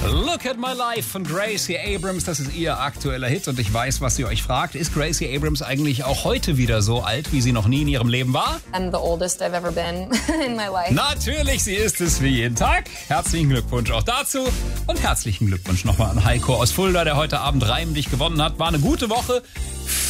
Look at My Life von Gracie Abrams, das ist ihr aktueller Hit und ich weiß, was ihr euch fragt. Ist Gracie Abrams eigentlich auch heute wieder so alt, wie sie noch nie in ihrem Leben war? I'm the oldest I've ever been in my life. Natürlich, sie ist es wie jeden Tag. Herzlichen Glückwunsch auch dazu und herzlichen Glückwunsch nochmal an Heiko aus Fulda, der heute Abend reimlich gewonnen hat. War eine gute Woche.